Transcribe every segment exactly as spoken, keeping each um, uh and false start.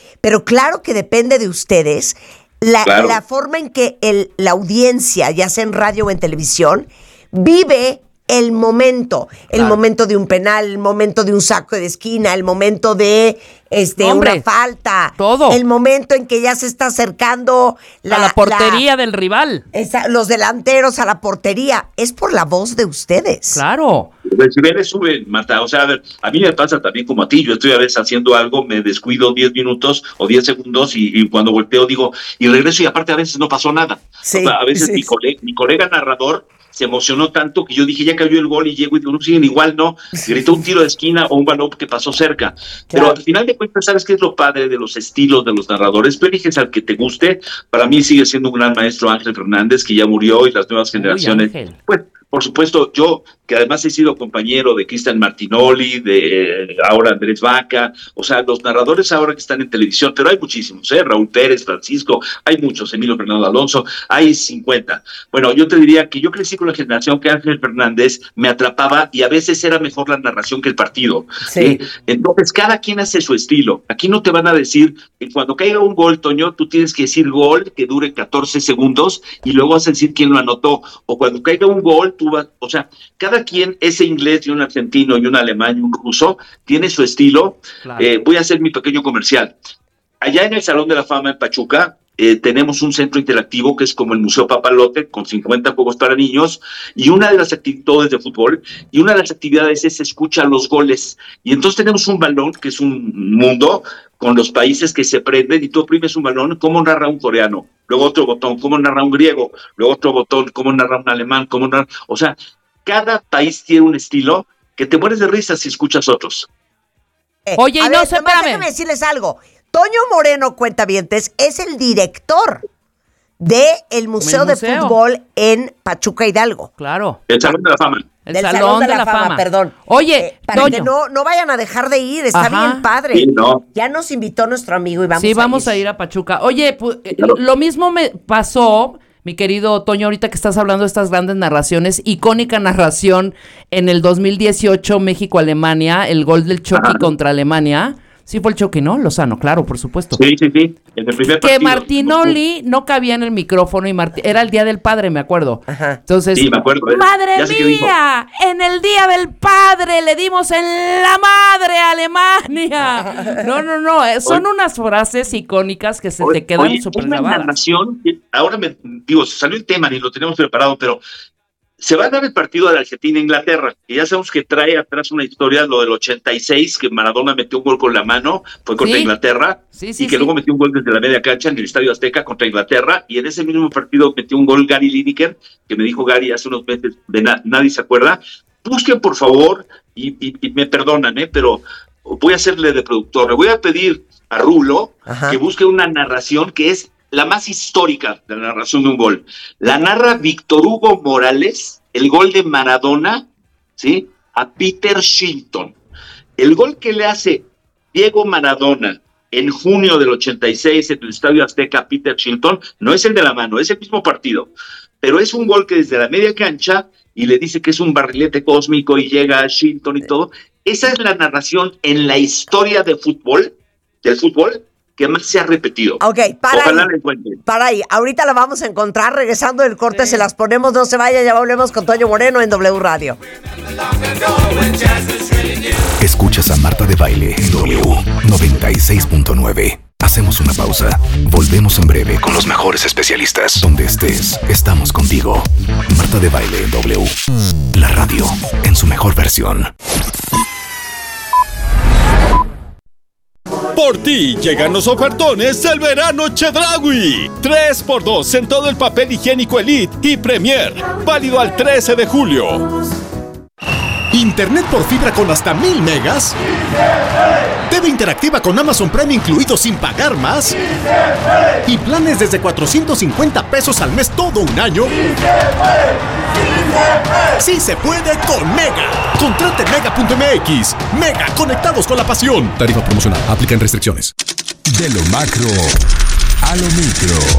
pero claro que depende de ustedes la, claro. la forma en que el, la audiencia, ya sea en radio o en televisión, vive el momento, el claro. momento de un penal, el momento de un saco de esquina, el momento de este Hombre, una falta, todo. El momento en que ya se está acercando la, a la portería la, del rival. Esa, los delanteros a la portería. Es por la voz de ustedes. Claro. Los decibeles suben, Marta. O sea, a ver, a mí me pasa también como a ti. Yo estoy a veces haciendo algo, me descuido diez minutos o diez segundos y, y cuando volteo digo, y regreso y aparte a veces no pasó nada. Sí, o sea, a veces sí, mi, sí. colega, mi colega narrador se emocionó tanto que yo dije, ya cayó el gol y llego y digo, no siguen igual, no. Gritó un tiro de esquina o un balón que pasó cerca. Claro. Pero al final de cuentas, ¿sabes qué es lo padre de los estilos de los narradores? Tú eliges al que te guste. Para mí sigue siendo un gran maestro Ángel Fernández, que ya murió, y las nuevas generaciones. Uy, pues, por supuesto, yo, que además he sido compañero de Cristian Martinoli, de eh, ahora Andrés Vaca, o sea, los narradores ahora que están en televisión, pero hay muchísimos, ¿eh? Raúl Pérez, Francisco, hay muchos, Emilio Fernando Alonso, hay cincuenta. Bueno, yo te diría que yo crecí con la generación que Ángel Fernández me atrapaba y a veces era mejor la narración que el partido. Sí. ¿eh? Entonces, cada quien hace su estilo. Aquí no te van a decir que cuando caiga un gol, Toño, tú tienes que decir gol, que dure catorce segundos, y luego vas a decir quién lo anotó. O cuando caiga un gol, tú vas, o sea, cada quien, ese inglés y un argentino y un alemán y un ruso, tiene su estilo. Claro. Eh, voy a hacer mi pequeño comercial. Allá en el Salón de la Fama en Pachuca, eh, tenemos un centro interactivo que es como el Museo Papalote, con cincuenta juegos para niños, y una de las actividades de fútbol, y una de las actividades es escuchar los goles. Y entonces tenemos un balón, que es un mundo, con los países que se prenden, y tú oprimes un balón, cómo narra un coreano, luego otro botón, cómo narra un griego, luego otro botón, cómo narra un alemán, cómo narra... O sea, cada país tiene un estilo que te mueres de risa si escuchas otros. Eh, Oye, y no, ver, se espérame. Déjame decirles algo. Toño Moreno, cuentavientes, es el director de el Museo, museo de Fútbol en Pachuca Hidalgo. Claro. El Salón de la Fama. El Del Salón, Salón de, de la, la Fama, Fama, perdón. Oye, eh, para Toño. que no, no vayan a dejar de ir, está Ajá. bien padre. Sí, no. Ya nos invitó nuestro amigo y vamos sí, a ir. Sí, vamos a ir a Pachuca. Oye, pues, claro. lo mismo me pasó, mi querido Toño, ahorita que estás hablando de estas grandes narraciones, icónica narración en el dos mil dieciocho México-Alemania, el gol del Chucky contra Alemania. Sí fue el Chucky, ¿no? Lozano, claro, por supuesto. Sí, sí, sí. En el primer que partido. Martinoli no cabía en el micrófono y Marti- era el Día del Padre, me acuerdo. Ajá. Entonces, sí, me acuerdo. ¡Madre mía! En el Día del Padre le dimos en la madre a Alemania. No, no, no. Son oye, unas frases icónicas que se oye, te quedan súper grabadas. Una narración, ahora me digo, salió el tema, ni lo teníamos preparado, pero se va a dar el partido de la Argentina-Inglaterra, y ya sabemos que trae atrás una historia, lo del ochenta y seis, que Maradona metió un gol con la mano, fue contra ¿Sí? Inglaterra, sí, sí, y que sí. luego metió un gol desde la media cancha en el Estadio Azteca contra Inglaterra, y en ese mismo partido metió un gol Gary Lineker, que me dijo Gary hace unos meses, de na- nadie se acuerda. Busquen, por favor, y, y, y me perdonan, ¿eh? pero voy a hacerle de productor, le voy a pedir a Rulo Ajá. que busque una narración que es la más histórica de la narración de un gol. La narra Víctor Hugo Morales, el gol de Maradona, ¿sí? A Peter Shilton. El gol que le hace Diego Maradona en junio del ochenta y seis en el Estadio Azteca a Peter Shilton, no es el de la mano, es el mismo partido, pero es un gol que desde la media cancha, y le dice que es un barrilete cósmico y llega a Shilton y todo. Esa es la narración en la historia de fútbol, del fútbol, que más se ha repetido. Ok, para Ojalá ahí, la encuentren. Para ahí, ahorita la vamos a encontrar, regresando del corte sí. se las ponemos, no se vaya, ya volvemos con Toño Moreno en W Radio. Escuchas a Marta de Baile en W noventa y seis punto nueve. Hacemos una pausa. Volvemos en breve con los mejores especialistas. Donde estés, estamos contigo. Marta de Baile en W. La radio en su mejor versión. Por ti llegan los ofertones del verano Chedraui. tres por dos en todo el papel higiénico Elite y Premier. Válido al trece de julio. Internet por fibra con hasta mil megas. T V interactiva con Amazon Prime incluido sin pagar más. Y planes desde cuatrocientos cincuenta pesos al mes todo un año. Sí se puede con Mega. Contrate mega punto m x. Mega, conectados con la pasión. Tarifa promocional. Aplican restricciones. De lo macro a lo micro.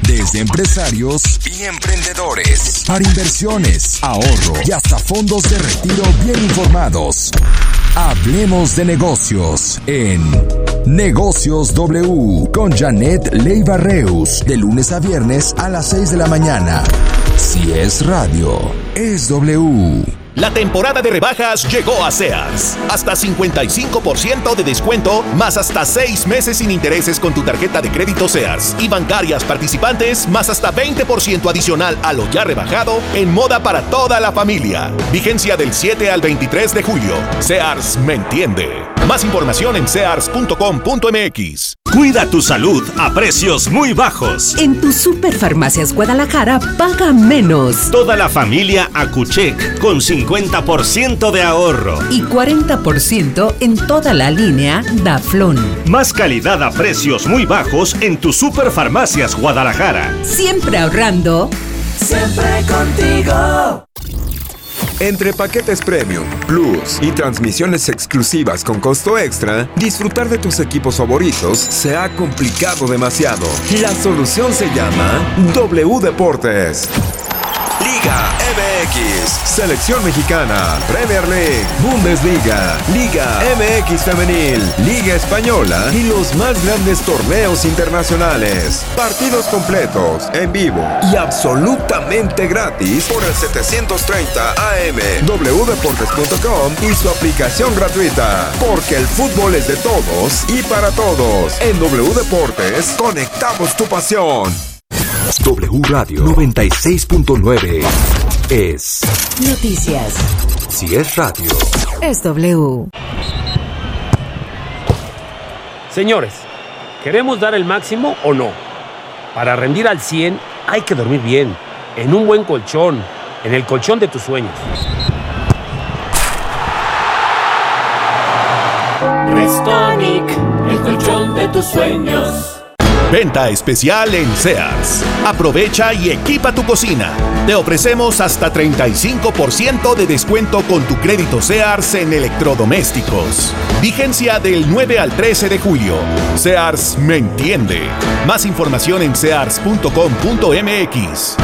Desde empresarios y emprendedores, para inversiones, ahorro y hasta fondos de retiro bien informados. Hablemos de negocios en Negocios W con Janet Leiva Reus, de lunes a viernes a las seis de la mañana. Si es radio, es W. La temporada de rebajas llegó a Sears. Hasta cincuenta y cinco por ciento de descuento, más hasta seis meses sin intereses con tu tarjeta de crédito Sears. Y bancarias participantes, más hasta veinte por ciento adicional a lo ya rebajado en moda para toda la familia. Vigencia del siete al veintitrés de julio. Sears me entiende. Más información en sears punto com punto m x. Cuida tu salud a precios muy bajos. En tu Superfarmacias Guadalajara paga menos. Toda la familia Acuchec con cincuenta por ciento de ahorro. Y cuarenta por ciento en toda la línea Daflón. Más calidad a precios muy bajos en tu Superfarmacias Guadalajara. Siempre ahorrando. Siempre contigo. Entre paquetes Premium, Plus y transmisiones exclusivas con costo extra, disfrutar de tus equipos favoritos se ha complicado demasiado. La solución se llama W Deportes. Liga M X, Selección Mexicana, Premier League, Bundesliga, Liga M X Femenil, Liga Española y los más grandes torneos internacionales. Partidos completos, en vivo y absolutamente gratis por el setecientos treinta A M, w deportes punto com y su aplicación gratuita. Porque el fútbol es de todos y para todos. En W Deportes, conectamos tu pasión. W Radio noventa y seis punto nueve es Noticias. Si es radio, es W. Señores, ¿queremos dar el máximo o no? Para rendir al cien hay que dormir bien, en un buen colchón, en el colchón de tus sueños. Restonic, el colchón de tus sueños. Venta especial en Sears. Aprovecha y equipa tu cocina. Te ofrecemos hasta treinta y cinco por ciento de descuento con tu crédito Sears en electrodomésticos. Vigencia del nueve al trece de julio. Sears me entiende. Más información en sears punto com punto m x.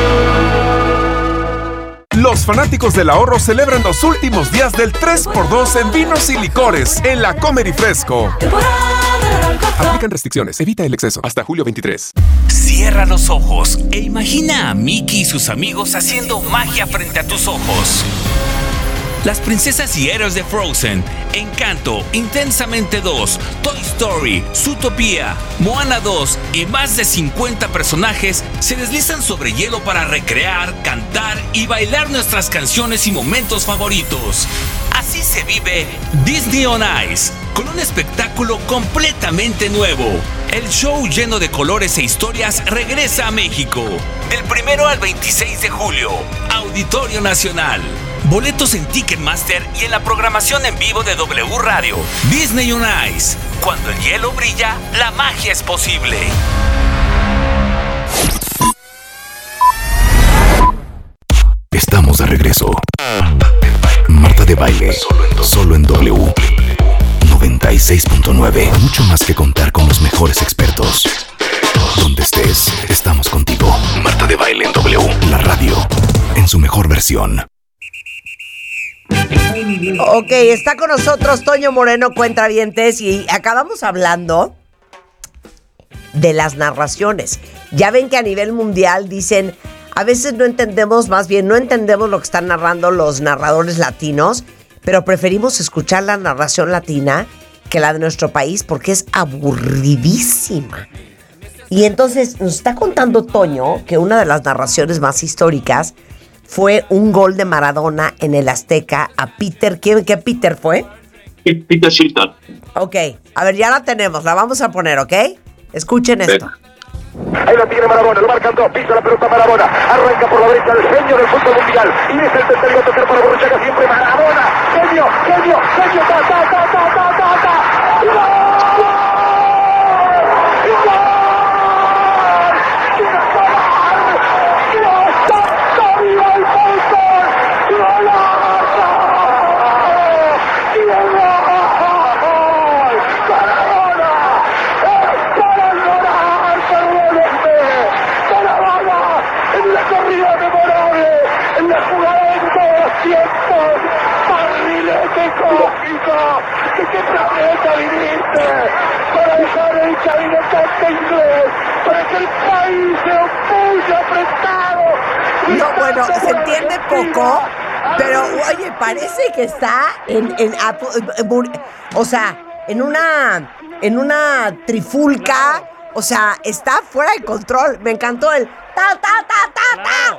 Los fanáticos del ahorro celebran los últimos días del tres por dos en vinos y licores en la Comer y Fresco. Aplican restricciones. Evita el exceso. Hasta julio veintitrés. Cierra los ojos e imagina a Mickey y sus amigos haciendo magia frente a tus ojos. Las princesas y héroes de Frozen, Encanto, Intensamente dos, Toy Story, Zootopia, Moana dos y más de cincuenta personajes se deslizan sobre hielo para recrear, cantar y bailar nuestras canciones y momentos favoritos. Así se vive Disney on Ice, con un espectáculo completamente nuevo. El show lleno de colores e historias regresa a México. Del primero al veintiséis de julio, Auditorio Nacional. Boletos en Ticketmaster y en la programación en vivo de W Radio. Disney on Ice. Cuando el hielo brilla, la magia es posible. Estamos de regreso. Marta de Baile, solo en W noventa y seis punto nueve. Mucho más que contar con los mejores expertos. Donde estés, estamos contigo. Marta de Baile en W, la radio, en su mejor versión. Ok, está con nosotros Toño Moreno, cuentavientes, y acabamos hablando de las narraciones. Ya ven que a nivel mundial dicen, a veces no entendemos, más bien no entendemos lo que están narrando los narradores latinos, pero preferimos escuchar la narración latina que la de nuestro país porque es aburridísima. Y entonces nos está contando Toño que una de las narraciones más históricas fue un gol de Maradona en el Azteca a Peter. ¿Quién, qué Peter fue? Peter Shilton. Ok, a ver, ya la tenemos, la vamos a poner, ¿ok? Escuchen esto. Ahí la tiene Maradona, lo marcan dos, pisa la pelota Maradona, arranca por la derecha el genio del fútbol mundial, y es el tercero a tocar para Borruchaga, siempre Maradona, genio, genio, genio, ta, ta, ta, ta, ta, ta, ta, ¡gol! viniste para dejar el caminotante inglés, para que el país sea muy apretado. No, bueno, se entiende poco, pero oye, parece que está en, en, o sea, en una, en una trifulca, o sea, está fuera de control. Me encantó el ta, ta, ta, ta, ta.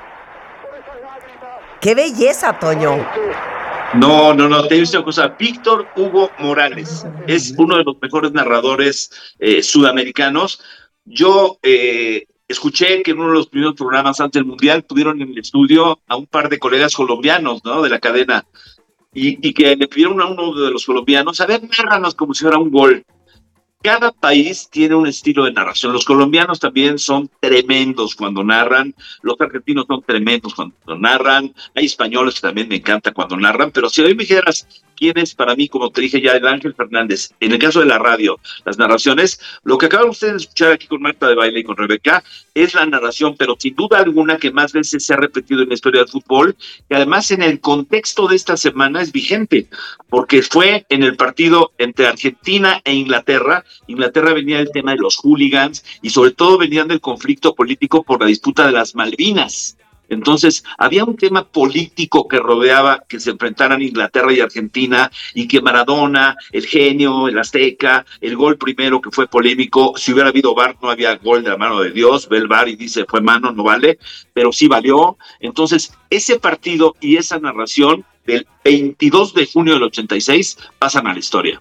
¡Qué belleza, Toño! No, no, no, te digo una cosa. Víctor Hugo Morales es uno de los mejores narradores eh, sudamericanos. Yo eh, escuché que en uno de los primeros programas antes del Mundial tuvieron en el estudio a un par de colegas colombianos, ¿no?, de la cadena, y, y que le pidieron a uno de los colombianos, a ver, nárranos como si fuera un gol. Cada país tiene un estilo de narración. Los colombianos también son tremendos cuando narran, los argentinos son tremendos cuando narran, hay españoles que también me encanta cuando narran, pero si hoy me dijeras quién es para mí, como te dije ya, el Ángel Fernández, en el caso de la radio, las narraciones, lo que acaban ustedes de escuchar aquí con Marta de Baile y con Rebeca, es la narración, pero sin duda alguna que más veces se ha repetido en la historia del fútbol, y además en el contexto de esta semana es vigente, porque fue en el partido entre Argentina e Inglaterra. Inglaterra venía del tema de los hooligans y sobre todo venían del conflicto político por la disputa de las Malvinas. Entonces, había un tema político que rodeaba que se enfrentaran Inglaterra y Argentina, y que Maradona, el genio, el azteca, el gol primero que fue polémico, si hubiera habido V A R no había gol de la mano de Dios, ve el V A R y dice fue mano, no vale, pero sí valió. Entonces, ese partido y esa narración del veintidós de junio del ochenta y seis pasan a la historia.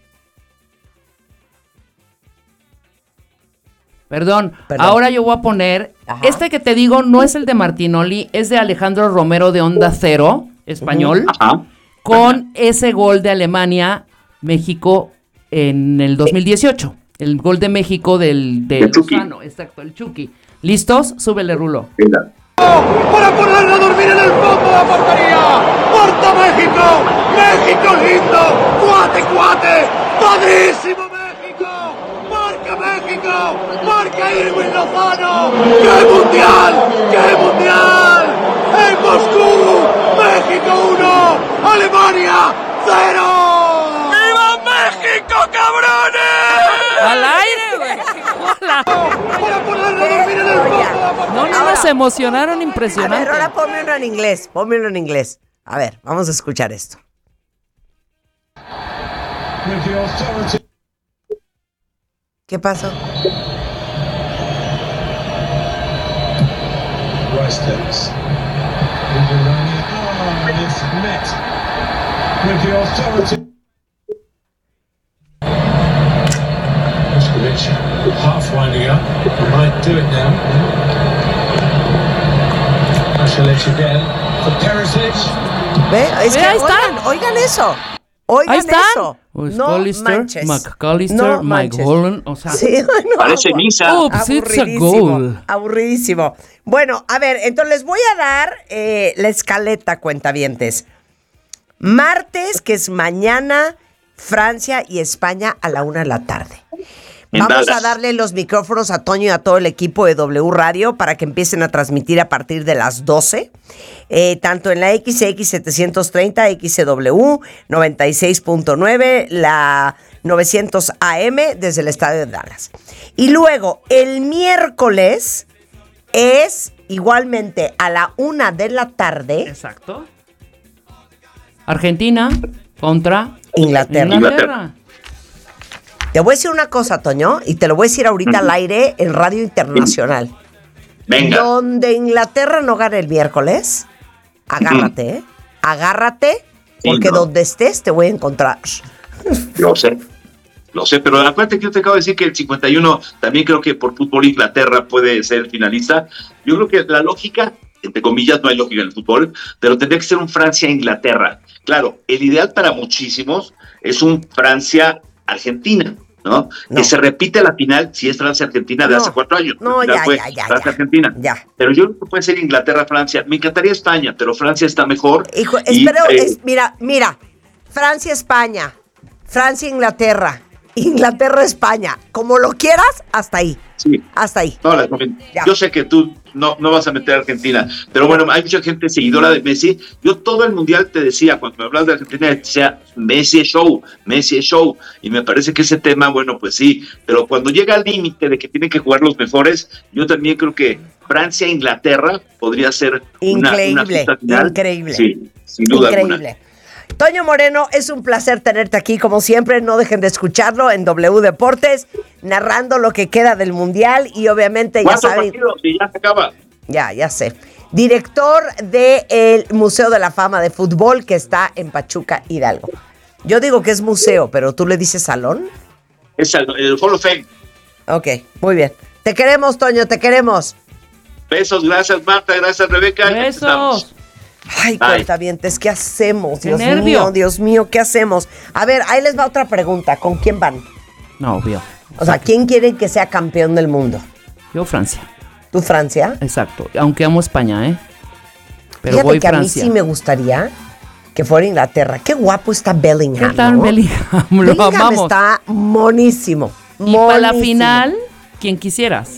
Perdón, Perdón, ahora yo voy a poner, Ajá. este que te digo no es el de Martinoli, es de Alejandro Romero de Onda Cero, español, Ajá. con Ajá. ese gol de Alemania, México en el dos mil dieciocho, el gol de México del de Lozano, exacto, el Chucky. ¿Listos? Súbele, Rulo. Venga. Para ponerlo a dormir en el fondo de la portería. ¡Puerto México! ¡México lindo! ¡Cuate, cuate! ¡Padrísimo México! ¡Marca México! ¡Marca Irwin Lozano! ¡Qué mundial! ¡Qué mundial! ¡En Moscú! ¡México uno! ¡Alemania cero! ¡Viva México, cabrones! ¡Al aire, güey! ¡Hola! ¡Para ponerlo a dormir en el fondo de la portería! No, no, nos emocionaron impresionante. A ver, ahora ponme uno en inglés, ponme uno en inglés. A ver, vamos a escuchar esto. ¿Qué pasó? Half winding up, I might do it now. I shall let you down for Perisic. Ve, es Ve, que ahí oigan, están. oigan eso. Oigan Ahí están. eso. Pues No Callister, manches. McAllister, No Mike manches. Holland, o sea, Sí, no, Parece abu- misa. Oops, it's a aburridísimo, goal. aburridísimo. Bueno, a ver, entonces les voy a dar eh, la escaleta, cuentavientes. Martes, que es mañana, Francia y España a la una de la tarde. En Vamos Dallas. a darle los micrófonos a Toño y a todo el equipo de W Radio para que empiecen a transmitir a partir de las doce, eh, tanto en la X X setecientos treinta, X C W noventa y seis punto nueve, la novecientos A M desde el estadio de Dallas. Y luego, el miércoles es igualmente a la una de la tarde. exacto. Argentina contra Inglaterra. Inglaterra. Te voy a decir una cosa, Toño, y te lo voy a decir ahorita al aire en Radio Internacional. Venga. Donde Inglaterra no gane el miércoles, agárrate, ¿eh? Agárrate, porque Sí, ¿no? donde estés te voy a encontrar. Lo sé, lo sé, pero acuérdate que yo te acabo de decir que el cincuenta y uno también creo que por fútbol Inglaterra puede ser finalista. Yo creo que la lógica, entre comillas, no hay lógica en el fútbol, pero tendría que ser un Francia-Inglaterra. Claro, el ideal para muchísimos es un Francia-Argentina, ¿no? No. Que se repite la final si es Francia-Argentina de No. hace cuatro años. No, La final ya, fue ya, ya, Francia-Argentina. Ya. Pero yo creo que puede ser Inglaterra-Francia. Me encantaría España, pero Francia está mejor. Hijo, Y, espero, eh, es- mira, mira, Francia-España, Francia-Inglaterra, Inglaterra-España. Como lo quieras, hasta ahí. Sí. Hasta ahí. No, la, yo sé que tú no, no vas a meter a Argentina, pero bueno, hay mucha gente seguidora de Messi. Yo todo el mundial te decía, cuando me hablas de Argentina, te decía, Messi es show, Messi es show. Y me parece que ese tema, bueno, pues sí, pero cuando llega al límite de que tienen que jugar los mejores, yo también creo que Francia e Inglaterra podría ser increíble, una, una fiesta final. Increíble. Sí, sin duda increíble. alguna. Toño Moreno, es un placer tenerte aquí, como siempre. No dejen de escucharlo en W Deportes, narrando lo que queda del Mundial y obviamente ya saben... Y ya se acaba. Ya, ya sé. Director del Museo de la Fama de Fútbol que está en Pachuca, Hidalgo. Yo digo que es museo, pero ¿tú le dices salón? Es el, el Hall of Fame. Ok, muy bien. Te queremos, Toño, te queremos. Besos, gracias Marta, gracias Rebeca. Besos. Ay, cuentavientes, ¿qué hacemos? Dios nervio. mío, Dios mío, ¿qué hacemos? A ver, ahí les va otra pregunta. ¿Con quién van? No, obvio. O sea, ¿quién quieren que sea campeón del mundo? Yo, Francia. ¿Tú, Francia? Exacto. Aunque amo España, ¿eh? Pero Fíjate voy que Francia. a mí sí me gustaría que fuera Inglaterra. Qué guapo está Bellingham, ¿Qué tal, ¿no? Bellingham? Lo Bellingham amamos. está monísimo. Y para la final, quien quisieras.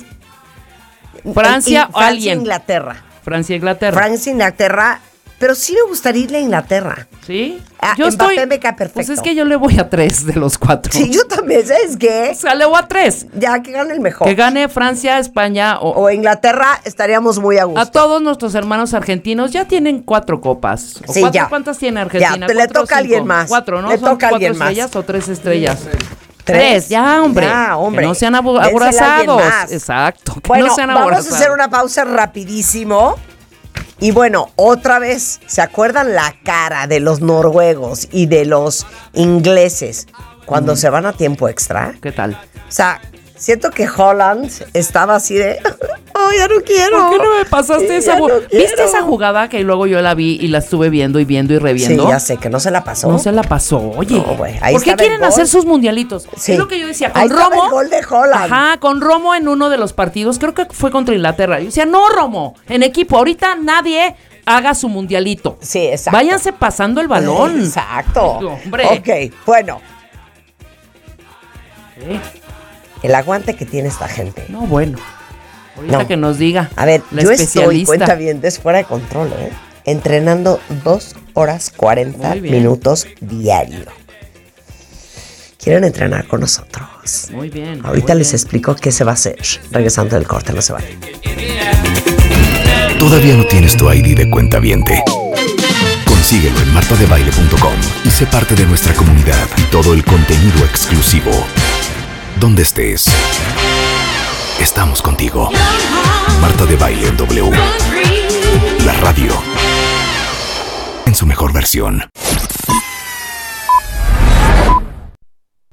Francia o alguien. Inglaterra. Francia, Inglaterra. Francia, Inglaterra. Pero sí me gustaría irle a Inglaterra. ¿Sí? Ah, yo Mbappé estoy, me cae perfecto. Pues es que yo le voy a tres de los cuatro. Sí, yo también, ¿sabes qué? O sea, le voy a tres. Ya, que gane el mejor. Que gane Francia, España o... O Inglaterra, estaríamos muy a gusto. A todos nuestros hermanos argentinos ya tienen cuatro copas. ¿O sí, cuatro, ya. ¿Cuántas tiene Argentina? Ya, te le toca a alguien más. Cuatro, ¿no? Le ¿Son toca a alguien cuatro estrellas más. o tres estrellas? Tres. Tres, ya, hombre. Ya, hombre. Que no sean abu- Dénsela a alguien aborazados. más. Exacto. Que Bueno, no sean vamos aborazados. a hacer una pausa rapidísimo. Y bueno, otra vez, ¿se acuerdan la cara de los noruegos y de los ingleses cuando Mm. se van a tiempo extra? ¿Qué tal? O sea, siento que Holland estaba así de, oh, ya no quiero. ¿Por qué no me pasaste Ya esa no jugada? quiero. ¿Viste esa jugada que luego yo la vi y la estuve viendo y viendo y reviendo? Sí, ya sé, que no se la pasó. No se la pasó, oye. No, güey, ahí ¿Por qué estaba el quieren gol. hacer sus mundialitos? Sí. Es lo que yo decía, con Ahí estaba Romo. el gol de Holland. Ajá, con Romo en uno de los partidos, creo que fue contra Inglaterra. Yo decía, no, Romo, en equipo, ahorita nadie haga su mundialito. Sí, exacto. Váyanse pasando el balón. Exacto. Ay, hombre. Ok, bueno. ¿Qué? El aguante que tiene esta gente. No, bueno. Ahorita No. que nos diga. A ver, la yo estoy, especialista. cuenta bien, es fuera de control, ¿eh? Entrenando dos horas cuarenta Muy bien. minutos diario. ¿Quieren entrenar con nosotros? Muy bien. Ahorita muy les bien. explico qué se va a hacer. Regresando del corte, no se vayan. ¿Todavía no tienes tu I D de cuentaviente? Consíguelo en marta de baile punto com y sé parte de nuestra comunidad y todo el contenido exclusivo. Donde estés, estamos contigo. Marta de Baile en W. La radio en su mejor versión.